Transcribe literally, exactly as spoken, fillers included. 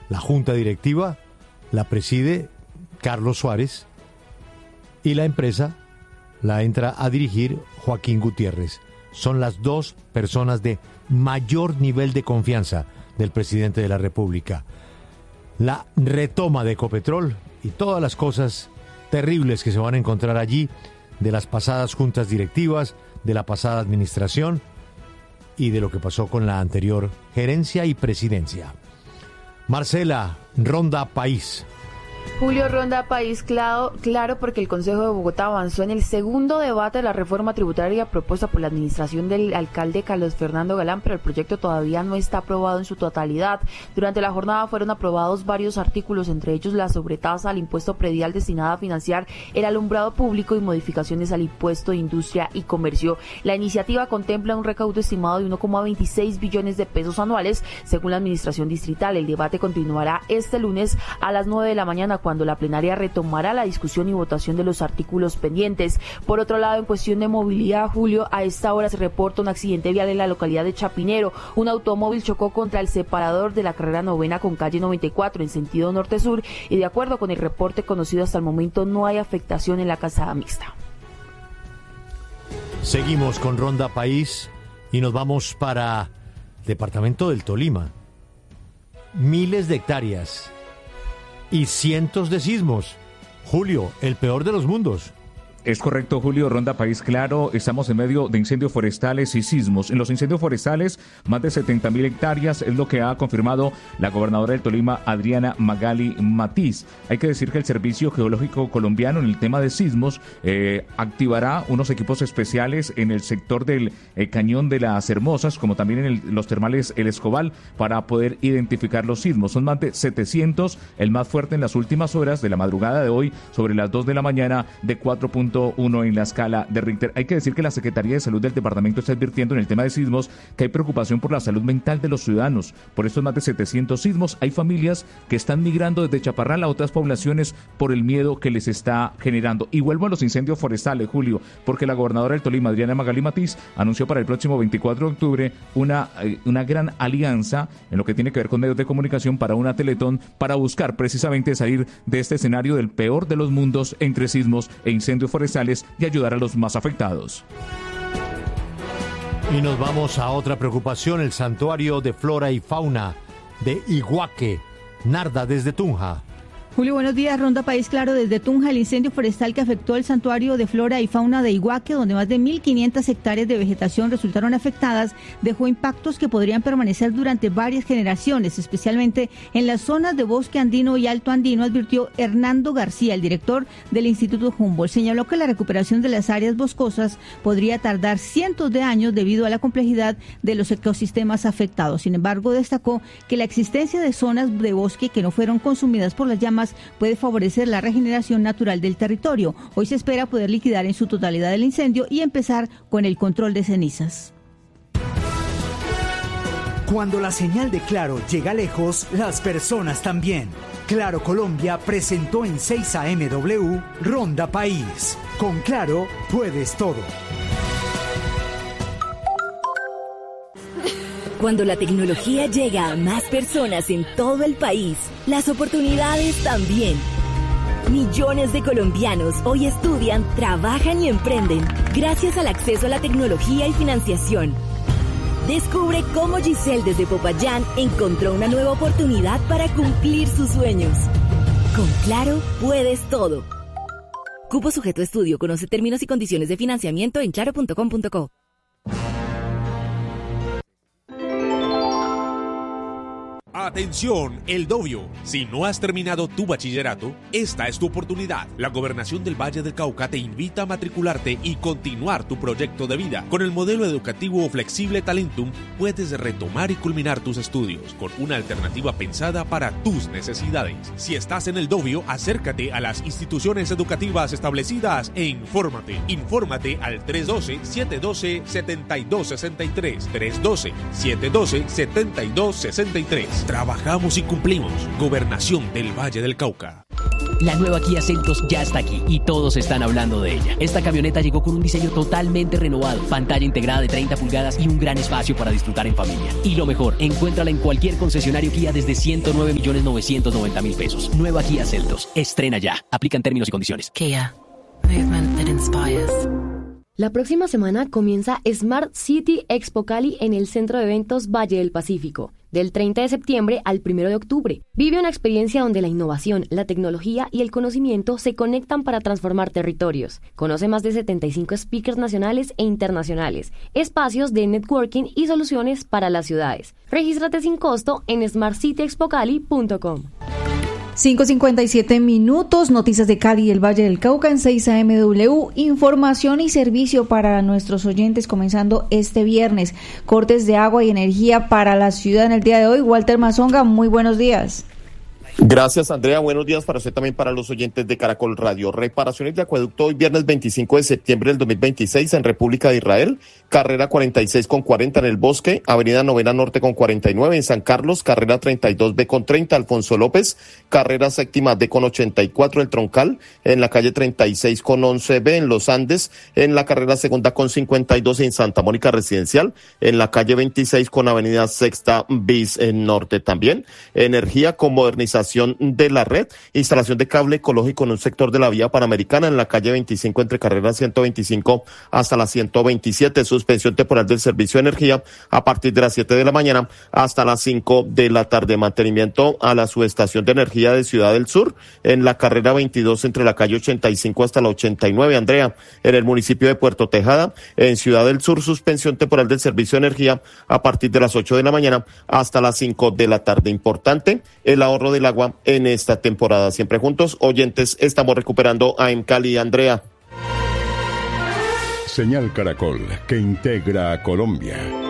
La junta directiva la preside Carlos Suárez y la empresa la entra a dirigir Joaquín Gutiérrez. Son las dos personas de mayor nivel de confianza del presidente de la República. La retoma de Ecopetrol y todas las cosas terribles que se van a encontrar allí de las pasadas juntas directivas, de la pasada administración y de lo que pasó con la anterior gerencia y presidencia. Marcela, Ronda País. Julio, Ronda País, claro, claro, porque el Consejo de Bogotá avanzó en el segundo debate de la reforma tributaria propuesta por la administración del alcalde Carlos Fernando Galán, pero el proyecto todavía no está aprobado en su totalidad. Durante la jornada fueron aprobados varios artículos, entre ellos la sobretasa al impuesto predial destinada a financiar el alumbrado público y modificaciones al impuesto de industria y comercio. La iniciativa contempla un recaudo estimado de uno coma veintiséis billones de pesos anuales, según la administración distrital. El debate continuará este lunes a las nueve de la mañana, cuando la plenaria retomará la discusión y votación de los artículos pendientes. Por otro lado, en cuestión de movilidad, Julio, a esta hora se reporta un accidente vial en la localidad de Chapinero. Un automóvil chocó contra el separador de la carrera novena con calle noventa y cuatro en sentido norte-sur y, de acuerdo con el reporte conocido hasta el momento, no hay afectación en la calzada mixta. Seguimos con Ronda País y nos vamos para el departamento del Tolima. Miles de hectáreas y cientos de sismos. Julio, el peor de los mundos. Es correcto, Julio. Ronda País, claro, estamos en medio de incendios forestales y sismos. En los incendios forestales, más de setenta mil hectáreas es lo que ha confirmado la gobernadora del Tolima, Adriana Magali Matiz. Hay que decir que el Servicio Geológico Colombiano en el tema de sismos eh, activará unos equipos especiales en el sector del eh, Cañón de las Hermosas, como también en el, los termales El Escobal, para poder identificar los sismos. Son más de setecientos, el más fuerte en las últimas horas de la madrugada de hoy, sobre las dos de la mañana, de cuatro punto uno en la escala de Richter. Hay que decir que la Secretaría de Salud del departamento está advirtiendo en el tema de sismos que hay preocupación por la salud mental de los ciudadanos. Por estos más de setecientos sismos, hay familias que están migrando desde Chaparral a otras poblaciones por el miedo que les está generando. Y vuelvo a los incendios forestales, Julio, porque la gobernadora del Tolima, Adriana Magali Matiz, anunció para el próximo veinticuatro de octubre una, una gran alianza en lo que tiene que ver con medios de comunicación para una teletón para buscar precisamente salir de este escenario del peor de los mundos entre sismos e incendios forestales y ayudar a los más afectados. Y nos vamos a otra preocupación, el santuario de flora y fauna de Iguaque. Narda, desde Tunja. Julio, buenos días. Ronda País, claro, desde Tunja, el incendio forestal que afectó el santuario de flora y fauna de Iguaque, donde más de mil quinientas hectáreas de vegetación resultaron afectadas, dejó impactos que podrían permanecer durante varias generaciones, especialmente en las zonas de bosque andino y alto andino, advirtió Hernando García, el director del Instituto Humboldt. Señaló que la recuperación de las áreas boscosas podría tardar cientos de años debido a la complejidad de los ecosistemas afectados. Sin embargo, destacó que la existencia de zonas de bosque que no fueron consumidas por las llamas puede favorecer la regeneración natural del territorio. Hoy se espera poder liquidar en su totalidad el incendio y empezar con el control de cenizas. Cuando la señal de Claro llega lejos, las personas también. Claro Colombia presentó en seis A M W Ronda País. Con Claro puedes todo. Cuando la tecnología llega a más personas en todo el país, las oportunidades también. Millones de colombianos hoy estudian, trabajan y emprenden gracias al acceso a la tecnología y financiación. Descubre cómo Giselle desde Popayán encontró una nueva oportunidad para cumplir sus sueños. Con Claro puedes todo. Cupo sujeto a estudio. Conoce términos y condiciones de financiamiento en claro punto com punto co. Atención, El Dobio. Si no has terminado tu bachillerato, esta es tu oportunidad. La Gobernación del Valle del Cauca te invita a matricularte y continuar tu proyecto de vida. Con el modelo educativo flexible Talentum, puedes retomar y culminar tus estudios con una alternativa pensada para tus necesidades. Si estás en El Dobio, acércate a las instituciones educativas establecidas e infórmate. Infórmate al tres uno dos, siete uno dos, siete dos seis tres, tres uno dos, siete uno dos, siete dos seis tres. Trabajamos y cumplimos. Gobernación del Valle del Cauca. La nueva Kia Seltos ya está aquí y todos están hablando de ella. Esta camioneta llegó con un diseño totalmente renovado, pantalla integrada de treinta pulgadas y un gran espacio para disfrutar en familia. Y lo mejor, encuéntrala en cualquier concesionario Kia desde ciento nueve millones novecientos noventa mil pesos. Nueva Kia Seltos. Estrena ya. Aplican términos y condiciones. Kia. Movement that inspires. La próxima semana comienza Smart City Expo Cali en el Centro de Eventos Valle del Pacífico, del treinta de septiembre al primero de octubre. Vive una experiencia donde la innovación, la tecnología y el conocimiento se conectan para transformar territorios. Conoce más de setenta y cinco speakers nacionales e internacionales, espacios de networking y soluciones para las ciudades. Regístrate sin costo en smart city expo cali punto com. cinco cincuenta y siete minutos, noticias de Cali y el Valle del Cauca en seis A M W, información y servicio para nuestros oyentes comenzando este viernes, cortes de agua y energía para la ciudad en el día de hoy. Walter Mazonga, muy buenos días. Gracias, Andrea. Buenos días para usted también, para los oyentes de Caracol Radio. Reparaciones de acueducto hoy viernes veinticinco de septiembre del dos mil veintiséis en República de Israel, carrera cuarenta y seis con cuarenta en El Bosque, avenida Novena Norte con cuarenta y nueve en San Carlos, carrera treinta y dos B con treinta Alfonso López, carrera séptima D con ochenta y cuatro El Troncal, en la calle treinta y seis con once B en Los Andes, en la carrera segunda con cincuenta y dos en Santa Mónica Residencial, en la calle veintiséis con avenida Sexta Bis en Norte también. Energía con modernización de la red, instalación de cable ecológico en un sector de la vía Panamericana en la calle veinticinco entre carrera ciento veinticinco hasta la ciento veintisiete, suspensión temporal del servicio de energía a partir de las siete de la mañana hasta las cinco de la tarde, mantenimiento a la subestación de energía de Ciudad del Sur en la carrera veintidós entre la calle ochenta y cinco hasta la ochenta y nueve, Andrea, en el municipio de Puerto Tejada, en Ciudad del Sur, suspensión temporal del servicio de energía a partir de las ocho de la mañana hasta las cinco de la tarde. Importante el ahorro del agua en esta temporada. Siempre juntos, oyentes, estamos recuperando a en Cali, Andrea. Señal Caracol, que integra a Colombia.